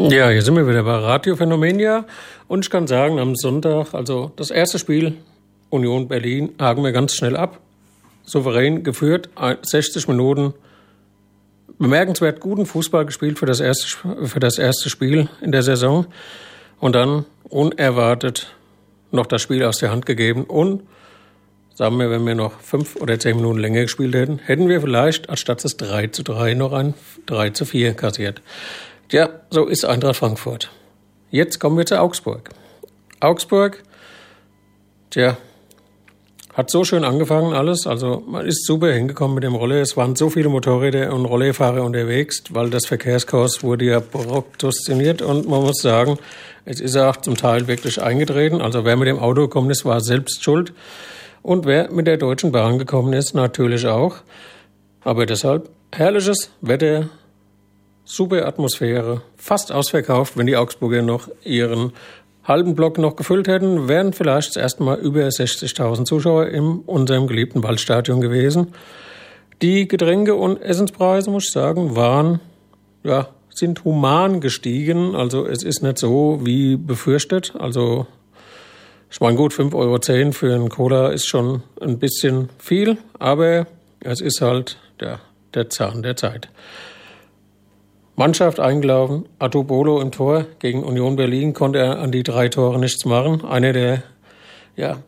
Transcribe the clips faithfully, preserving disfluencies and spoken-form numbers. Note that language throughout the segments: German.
Ja, hier sind wir wieder bei Radio Phänomenia und ich kann sagen, am Sonntag, also das erste Spiel Union Berlin, haken wir ganz schnell ab. Souverän geführt, sechzig Minuten, bemerkenswert guten Fußball gespielt für das erste, für das erste Spiel in der Saison und dann unerwartet noch das Spiel aus der Hand gegeben und sagen wir, wenn wir noch fünf oder zehn Minuten länger gespielt hätten, hätten wir vielleicht anstatt des drei zu drei noch ein drei zu vier kassiert. Tja, so ist Eintracht Frankfurt. Jetzt kommen wir zu Augsburg. Augsburg, tja, hat so schön angefangen alles. Also man ist super hingekommen mit dem Roller. Es waren so viele Motorräder und Rollerfahrer unterwegs, weil das Verkehrschaos wurde ja prognostiziert. Und man muss sagen, es ist auch zum Teil wirklich eingetreten. Also wer mit dem Auto gekommen ist, war selbst schuld. Und wer mit der Deutschen Bahn gekommen ist, natürlich auch. Aber deshalb herrliches Wetter, super Atmosphäre, fast ausverkauft. Wenn die Augsburger noch ihren halben Block noch gefüllt hätten, wären vielleicht das erste Mal über sechzigtausend Zuschauer in unserem geliebten Waldstadion gewesen. Die Getränke und Essenspreise, muss ich sagen, waren, ja, sind human gestiegen. Also es ist nicht so wie befürchtet. Also ich meine, gut, fünf Euro zehn für einen Cola ist schon ein bisschen viel, aber es ist halt der, der Zahn der Zeit. Mannschaft eingelaufen, Atubolo im Tor gegen Union Berlin, konnte er an die drei Tore nichts machen. Eine der ja,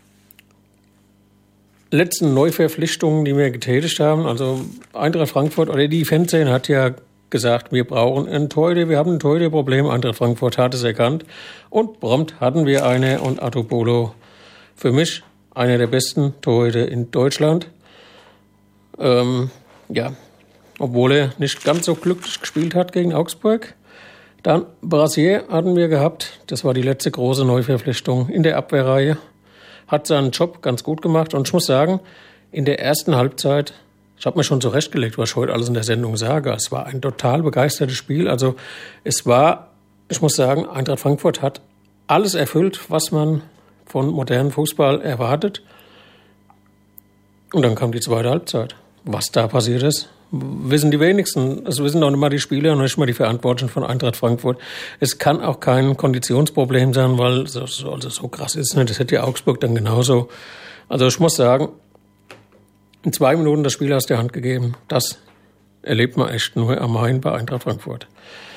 letzten Neuverpflichtungen, die wir getätigt haben. Also Eintracht Frankfurt oder die Fanszene hat ja gesagt, wir brauchen einen Torhüter, wir haben ein Torhüterproblem. Eintracht Frankfurt hat es erkannt und prompt hatten wir eine und Atubolo für mich einer der besten Torhüter in Deutschland. Ähm, ja, obwohl er nicht ganz so glücklich gespielt hat gegen Augsburg. Dann Brassier hatten wir gehabt. Das war die letzte große Neuverpflichtung in der Abwehrreihe. Hat seinen Job ganz gut gemacht. Und ich muss sagen, in der ersten Halbzeit, ich habe mir schon zurechtgelegt, was ich heute alles in der Sendung sage. Es war ein total begeistertes Spiel. Also es war, ich muss sagen, Eintracht Frankfurt hat alles erfüllt, was man von modernem Fußball erwartet. Und dann kam die zweite Halbzeit. Was da passiert ist, wissen die wenigsten. Es wissen auch nicht mal die Spieler und nicht mal die Verantwortlichen von Eintracht Frankfurt. Es kann auch kein Konditionsproblem sein, weil so, so, also so krass ist es nicht. Das hätte ja Augsburg dann genauso. Also ich muss sagen, in zwei Minuten das Spiel aus der Hand gegeben. Das erlebt man echt nur am Main bei Eintracht Frankfurt.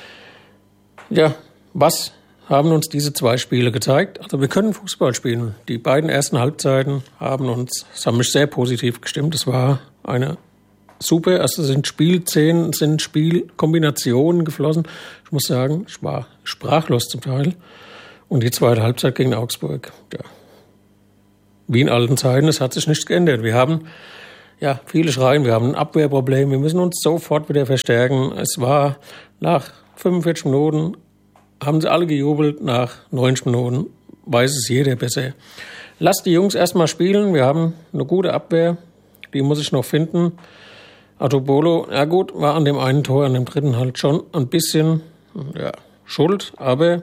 Ja, was haben uns diese zwei Spiele gezeigt? Also wir können Fußball spielen. Die beiden ersten Halbzeiten haben uns, das haben mich sehr positiv gestimmt. Es war eine super, also sind Spielszenen, sind Spielkombinationen geflossen. Ich muss sagen, ich war sprachlos zum Teil. Und die zweite Halbzeit gegen Augsburg, ja, wie in alten Zeiten, es hat sich nichts geändert. Wir haben ja viele Schreien, wir haben ein Abwehrproblem, wir müssen uns sofort wieder verstärken. Es war nach fünfundvierzig Minuten, haben sie alle gejubelt, nach neunzig Minuten weiß es jeder besser. Lasst die Jungs erstmal spielen, wir haben eine gute Abwehr, die muss ich noch finden. Atubolo, ja gut, war an dem einen Tor, an dem dritten halt schon ein bisschen ja, schuld, aber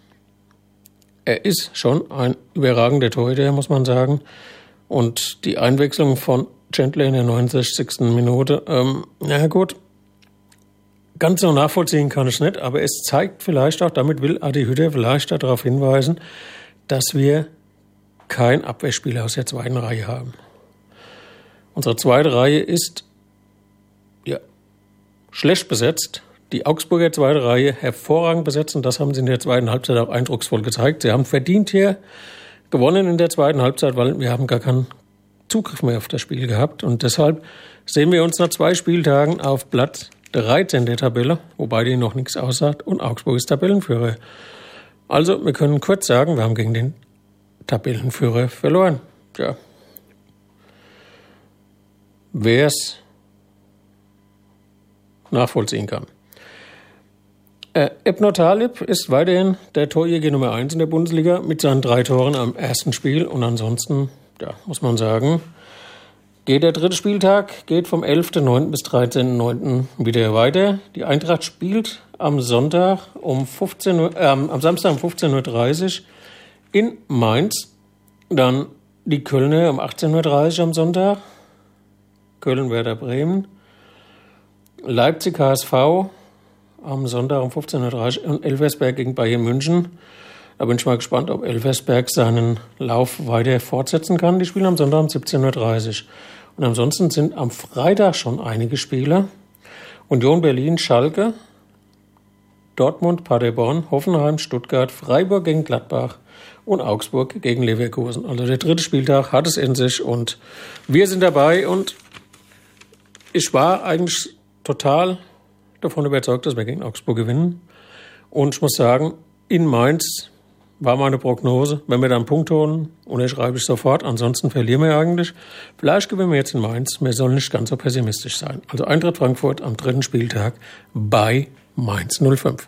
er ist schon ein überragender Torhüter, muss man sagen. Und die Einwechslung von Chandler in der neunundsechzigsten Minute, ähm, na gut, ganz so nachvollziehen kann ich nicht, aber es zeigt vielleicht auch, damit will Adi Hütter vielleicht darauf hinweisen, dass wir kein Abwehrspieler aus der zweiten Reihe haben. Unsere zweite Reihe ist ja schlecht besetzt. Die Augsburger zweite Reihe hervorragend besetzt und das haben sie in der zweiten Halbzeit auch eindrucksvoll gezeigt. Sie haben verdient hier gewonnen in der zweiten Halbzeit, weil wir haben gar keinen Zugriff mehr auf das Spiel gehabt und deshalb sehen wir uns nach zwei Spieltagen auf Platz dreizehn der Tabelle, wobei die noch nichts aussagt und Augsburg ist Tabellenführer. Also wir können kurz sagen, wir haben gegen den Tabellenführer verloren. Ja. Wer es nachvollziehen kann. Äh, Ebner Talib ist weiterhin der Torjäger Nummer eins in der Bundesliga mit seinen drei Toren am ersten Spiel. Und ansonsten, ja, muss man sagen, geht der dritte Spieltag, geht vom elften neunten bis dreizehnten neunten wieder weiter. Die Eintracht spielt am Sonntag um fünfzehn Uhr, äh, am Samstag um fünfzehn Uhr dreißig in Mainz. Dann die Kölner um achtzehn Uhr dreißig am Sonntag. Köln-Werder Bremen. Leipzig H S V am Sonntag um fünfzehn Uhr dreißig in Elversberg gegen Bayern München. Da bin ich mal gespannt, ob Elversberg seinen Lauf weiter fortsetzen kann. Die spielen am Sonntag um siebzehn Uhr dreißig. Und ansonsten sind am Freitag schon einige Spiele. Union Berlin, Schalke, Dortmund, Paderborn, Hoffenheim, Stuttgart, Freiburg gegen Gladbach und Augsburg gegen Leverkusen. Also der dritte Spieltag hat es in sich und wir sind dabei. Und ich war eigentlich total davon überzeugt, dass wir gegen Augsburg gewinnen. Und ich muss sagen, in Mainz war meine Prognose, wenn wir da einen Punkt holen, unterschreibe ich sofort, ansonsten verlieren wir eigentlich. Vielleicht gewinnen wir jetzt in Mainz, wir sollen nicht ganz so pessimistisch sein. Also Eintracht Frankfurt am dritten Spieltag bei Mainz null fünf.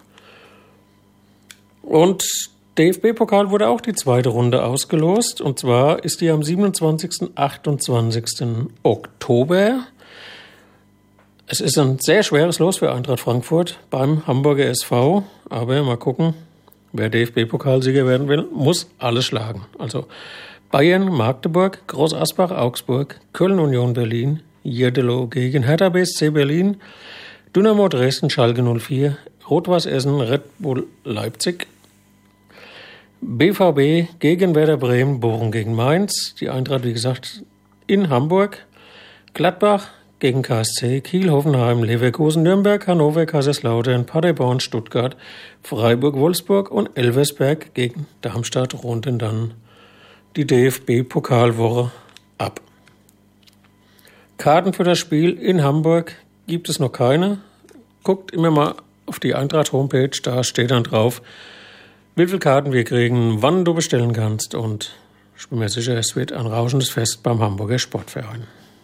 Und D F B-Pokal wurde auch die zweite Runde ausgelost, und zwar ist die am siebenundzwanzigsten und achtundzwanzigsten Oktober. Es ist ein sehr schweres Los für Eintracht Frankfurt beim Hamburger S V, aber mal gucken. Wer D F B-Pokalsieger werden will, muss alles schlagen. Also Bayern, Magdeburg, Groß Asbach, Augsburg, Köln, Union Berlin, Jeddelo gegen Hertha B S C Berlin, Dynamo Dresden, Schalke null vier, Rot-Weiß Essen, Red Bull Leipzig, B V B gegen Werder Bremen, Bochum gegen Mainz, die Eintracht, wie gesagt, in Hamburg, Gladbach gegen K S C, Kiel, Hoffenheim, Leverkusen, Nürnberg, Hannover, Kaiserslautern, Paderborn, Stuttgart, Freiburg, Wolfsburg und Elversberg gegen Darmstadt runden dann die D F B-Pokalwoche ab. Karten für das Spiel in Hamburg gibt es noch keine. Guckt immer mal auf die Eintracht-Homepage, da steht dann drauf, wie viele Karten wir kriegen, wann du bestellen kannst, und ich bin mir sicher, es wird ein rauschendes Fest beim Hamburger Sportverein.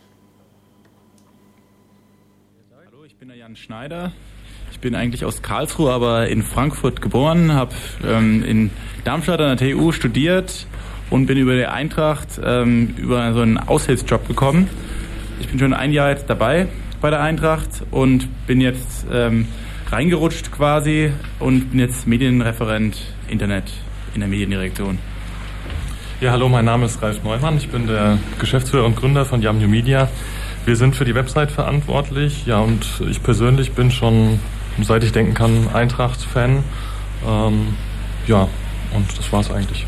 Ich bin der Jan Schneider. Ich bin eigentlich aus Karlsruhe, aber in Frankfurt geboren, habe ähm, in Darmstadt an der T U studiert und bin über die Eintracht ähm, über so einen Aushilfsjob gekommen. Ich bin schon ein Jahr jetzt dabei bei der Eintracht und bin jetzt ähm, reingerutscht quasi und bin jetzt Medienreferent Internet in der Mediendirektion. Ja, hallo, mein Name ist Ralf Neumann. Ich bin der Geschäftsführer und Gründer von Yum New Media. Wir sind für die Website verantwortlich, ja, und ich persönlich bin schon, seit ich denken kann, Eintracht-Fan. Ähm, ja, und das war's eigentlich.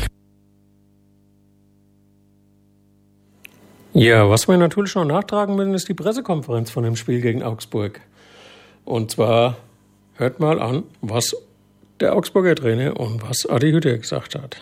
Ja, was wir natürlich noch nachtragen müssen, ist die Pressekonferenz von dem Spiel gegen Augsburg. Und zwar hört mal an, was der Augsburger Trainer und was Adi Hütter gesagt hat.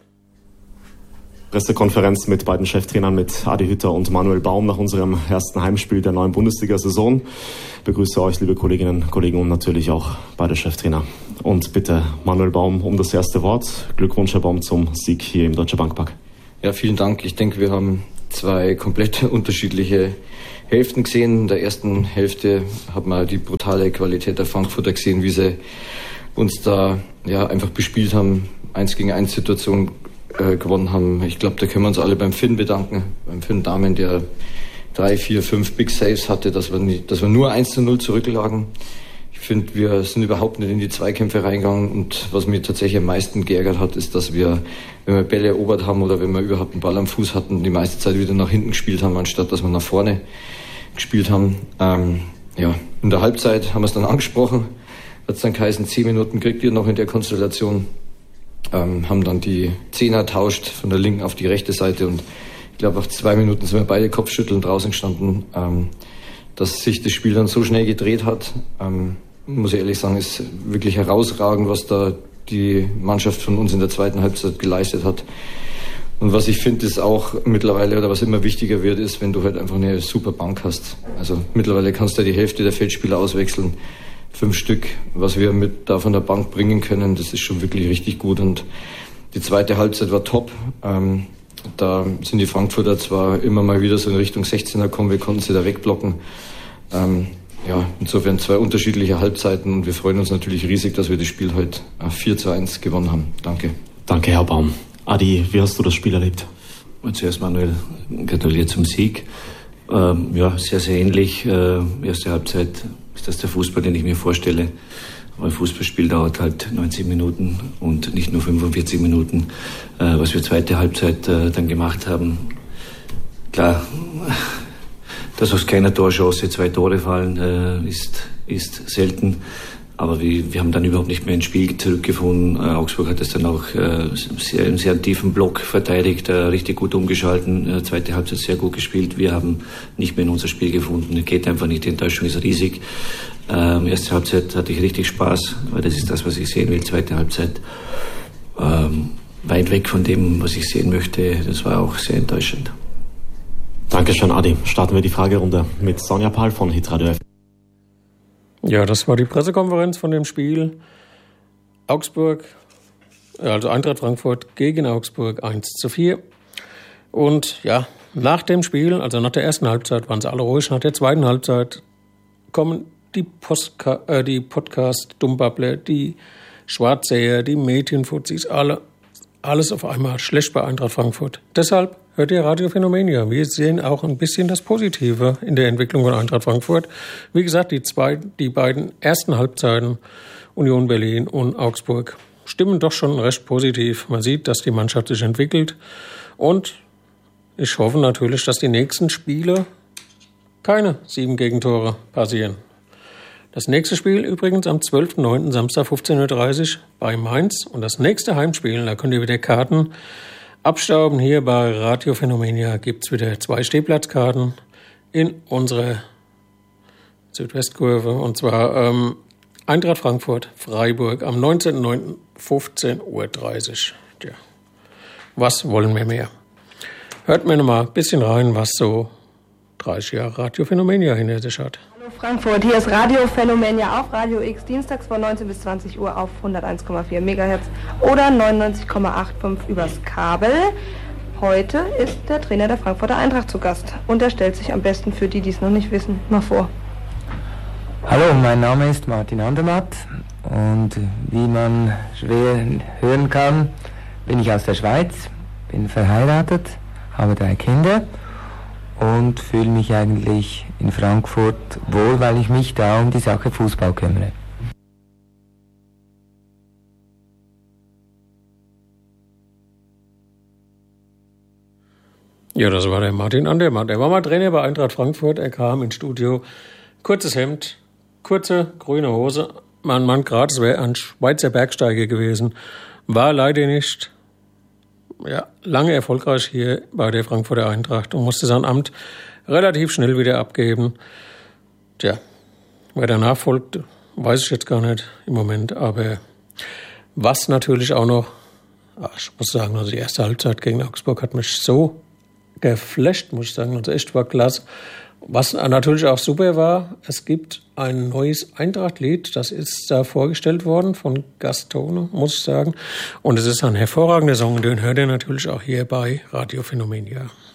Pressekonferenz mit beiden Cheftrainern, mit Adi Hütter und Manuel Baum nach unserem ersten Heimspiel der neuen Bundesliga-Saison. Ich begrüße euch, liebe Kolleginnen und Kollegen, und natürlich auch beide Cheftrainer. Und bitte Manuel Baum um das erste Wort. Glückwunsch, Herr Baum, zum Sieg hier im Deutsche Bankpark. Ja, vielen Dank. Ich denke, wir haben zwei komplett unterschiedliche Hälften gesehen. In der ersten Hälfte hat man die brutale Qualität der Frankfurter gesehen, wie sie uns da ja einfach bespielt haben, eins gegen eins Situation äh, gewonnen haben. Ich glaube, da können wir uns alle beim Finn bedanken, beim Finn Dahmen, der drei, vier, fünf Big Saves hatte, dass wir, nicht, dass wir nur eins zu null zurücklagen. Ich finde, wir sind überhaupt nicht in die Zweikämpfe reingegangen, und was mir tatsächlich am meisten geärgert hat, ist, dass wir, wenn wir Bälle erobert haben oder wenn wir überhaupt einen Ball am Fuß hatten, die meiste Zeit wieder nach hinten gespielt haben, anstatt dass wir nach vorne gespielt haben. Ähm, ja, in der Halbzeit haben wir es dann angesprochen, hat es dann geheißen, zehn Minuten kriegt ihr noch in der Konstellation, ähm, haben dann die Zehner tauscht von der linken auf die rechte Seite, und ich glaube, nach zwei Minuten sind wir beide kopfschüttelnd draußen gestanden, ähm, dass sich das Spiel dann so schnell gedreht hat. Ähm, muss ich ehrlich sagen, ist wirklich herausragend, was da die Mannschaft von uns in der zweiten Halbzeit geleistet hat. Und was ich finde, ist auch mittlerweile, oder was immer wichtiger wird, ist, wenn du halt einfach eine super Bank hast. Also mittlerweile kannst du die Hälfte der Feldspieler auswechseln, fünf Stück. Was wir mit da von der Bank bringen können, das ist schon wirklich richtig gut. Und die zweite Halbzeit war top. Ähm, da sind die Frankfurter zwar immer mal wieder so in Richtung sechzehner gekommen, wir konnten sie da wegblocken. Ähm, Ja, insofern zwei unterschiedliche Halbzeiten, und wir freuen uns natürlich riesig, dass wir das Spiel heute vier zu eins gewonnen haben. Danke. Danke, Herr Baum. Adi, wie hast du das Spiel erlebt? Und zuerst, Manuel, gratuliere zum Sieg. Ähm, ja, sehr, sehr ähnlich. Äh, erste Halbzeit ist das der Fußball, den ich mir vorstelle. Aber ein Fußballspiel dauert halt neunzig Minuten und nicht nur fünfundvierzig Minuten. Äh, was wir zweite Halbzeit äh, dann gemacht haben, klar, dass aus keiner Torchance zwei Tore fallen, äh, ist, ist selten. Aber wir, wir haben dann überhaupt nicht mehr ins Spiel zurückgefunden. Äh, Augsburg hat es dann auch äh, sehr, einen sehr tiefen Block verteidigt, äh, richtig gut umgeschalten, äh, zweite Halbzeit sehr gut gespielt. Wir haben nicht mehr in unser Spiel gefunden. Geht einfach nicht, die Enttäuschung ist riesig. Ähm, erste Halbzeit hatte ich richtig Spaß, weil das ist das, was ich sehen will. Zweite Halbzeit ähm, weit weg von dem, was ich sehen möchte. Das war auch sehr enttäuschend. Dankeschön, Adi. Starten wir die Fragerunde mit Sonja Pahl von Hitradio F M. Ja, das war die Pressekonferenz von dem Spiel. Augsburg, also Eintracht Frankfurt gegen Augsburg eins zu vier. Und ja, nach dem Spiel, also nach der ersten Halbzeit, waren sie alle ruhig. Nach der zweiten Halbzeit kommen die, Postka- äh, die Podcast-Dummbabble, die Schwarzseher, die Medienfuzis, alle, alles auf einmal schlecht bei Eintracht Frankfurt. Deshalb hört ihr Radio Phänomenia. Wir sehen auch ein bisschen das Positive in der Entwicklung von Eintracht Frankfurt. Wie gesagt, die, zwei, die beiden ersten Halbzeiten, Union Berlin und Augsburg, stimmen doch schon recht positiv. Man sieht, dass die Mannschaft sich entwickelt. Und ich hoffe natürlich, dass die nächsten Spiele keine sieben Gegentore passieren. Das nächste Spiel übrigens am zwölften neunten Samstag fünfzehn Uhr dreißig bei Mainz. Und das nächste Heimspiel, da könnt ihr wieder Karten abstauben. Hier bei Radio Phänomenia gibt es wieder zwei Stehplatzkarten in unserer Südwestkurve. Und zwar ähm, Eintracht Frankfurt, Freiburg am neunzehnten neunten fünfzehn Uhr dreißig. Tja, was wollen wir mehr? Hört mir noch mal ein bisschen rein, was so dreißig Jahre Radio Phänomenia hinter sich hat. Hallo Frankfurt, hier ist Radio Phänomenia auf Radio X, dienstags von neunzehn bis zwanzig Uhr auf hunderteins Komma vier Megahertz oder neunundneunzig Komma fünfundachtzig übers Kabel. Heute ist der Trainer der Frankfurter Eintracht zu Gast und er stellt sich am besten für die, die es noch nicht wissen, mal vor. Hallo, mein Name ist Martin Andermatt und wie man schwer hören kann, bin ich aus der Schweiz, bin verheiratet, habe drei Kinder und fühle mich eigentlich in Frankfurt wohl, weil ich mich da um die Sache Fußball kümmere. Ja, das war der Martin Andermatt. Er war mal Trainer bei Eintracht Frankfurt. Er kam ins Studio, kurzes Hemd, kurze grüne Hose. Man meint gerade, es wäre ein Schweizer Bergsteiger gewesen. War leider nicht. Ja, lange erfolgreich hier bei der Frankfurter Eintracht und musste sein Amt relativ schnell wieder abgeben. Tja, wer danach folgt, weiß ich jetzt gar nicht im Moment. Aber was natürlich auch noch, ach, ich muss sagen, also die erste Halbzeit gegen Augsburg hat mich so geflasht, muss ich sagen. Also echt war klasse. Was natürlich auch super war, es gibt ein neues Eintracht-Lied, das ist da vorgestellt worden von Gastone, muss ich sagen. Und es ist ein hervorragender Song, den hört ihr natürlich auch hier bei Radio Phänomenia.